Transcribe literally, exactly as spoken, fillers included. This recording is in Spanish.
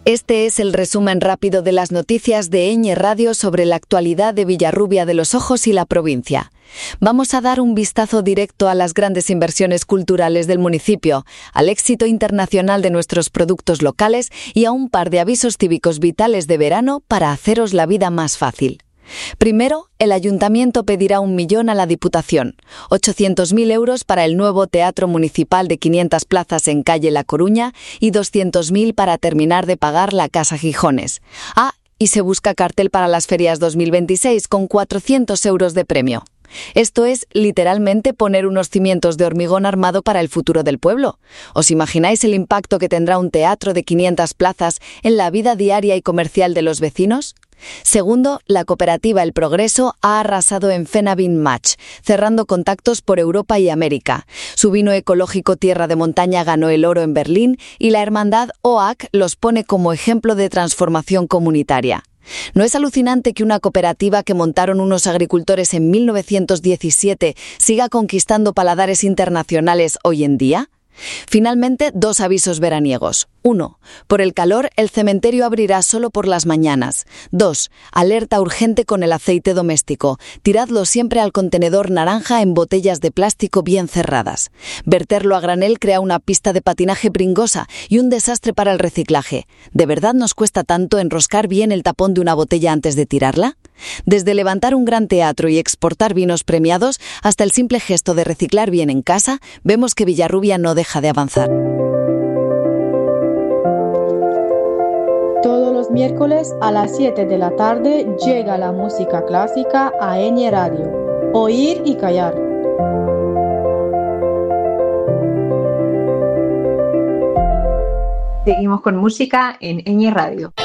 Este es el resumen rápido de las noticias de Eñe Radio sobre la actualidad de Villarrubia de los Ojos y la provincia. Vamos a dar un vistazo directo a las grandes inversiones culturales del municipio, al éxito internacional de nuestros productos locales y a un par de avisos cívicos vitales de verano para haceros la vida más fácil. Primero, el Ayuntamiento pedirá un millón a la Diputación, ochocientos mil euros para el nuevo Teatro Municipal de quinientas plazas en calle La Coruña y doscientos mil para terminar de pagar la Casa Gijones. Ah, y se busca cartel para las ferias dos mil veintiséis con cuatrocientos euros de premio. Esto es literalmente poner unos cimientos de hormigón armado para el futuro del pueblo. ¿Os imagináis el impacto que tendrá un teatro de quinientas plazas en la vida diaria y comercial de los vecinos? Segundo, la cooperativa El Progreso ha arrasado en Fenavin Match, cerrando contactos por Europa y América. Su vino ecológico Tierra de Montaña ganó el oro en Berlín y la hermandad O A C los pone como ejemplo de transformación comunitaria. ¿No es alucinante que una cooperativa que montaron unos agricultores en mil novecientos diecisiete siga conquistando paladares internacionales hoy en día? Finalmente, dos avisos veraniegos. Uno, por el calor, el cementerio abrirá solo por las mañanas. Dos, alerta urgente con el aceite doméstico. Tiradlo siempre al contenedor naranja en botellas de plástico bien cerradas. Verterlo a granel crea una pista de patinaje pringosa y un desastre para el reciclaje. ¿De verdad nos cuesta tanto enroscar bien el tapón de una botella antes de tirarla? Desde levantar un gran teatro y exportar vinos premiados hasta el simple gesto de reciclar bien en casa, vemos que Villarrubia no deja de avanzar. Todos los miércoles a las siete de la tarde llega la música clásica a Eñe Radio. Oír y callar. Seguimos con música en Eñe Radio.